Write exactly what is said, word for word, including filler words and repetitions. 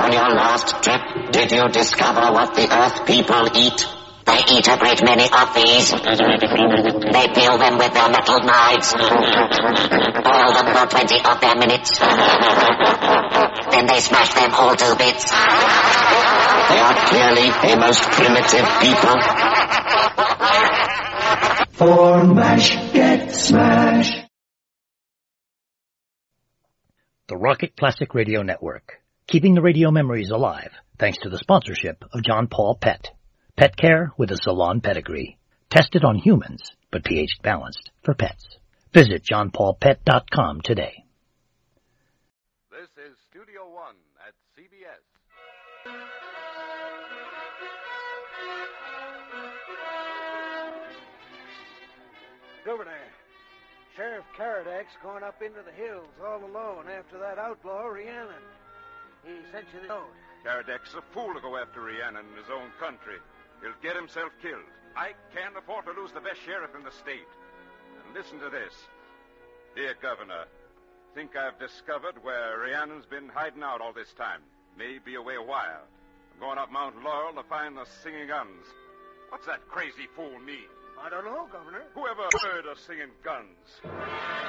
On your last trip, did you discover what the Earth people eat? They eat a great many of these. They peel them with their metal knives. Boil them for twenty of their minutes. Then they smash them all to bits. They are clearly a most primitive people. For MASH, get smash. The Rocket Classic Radio Network, keeping the radio memories alive thanks to the sponsorship of John Paul Pet. Pet care with a salon pedigree. Tested on humans, but pH balanced for pets. Visit john paul pet dot com today. This is Studio One at C B S. Governor, Sheriff Carradac's going up into the hills all alone after that outlaw, Rhiannon. He sent you the note. Carradac's a fool to go after Rhiannon in his own country. He'll get himself killed. I can't afford to lose the best sheriff in the state. And listen to this. Dear Governor, think I've discovered where Rhiannon's been hiding out all this time. May be away a while. I'm going up Mount Laurel to find the singing guns. What's that crazy fool mean? I don't know, Governor. Whoever heard of singing guns?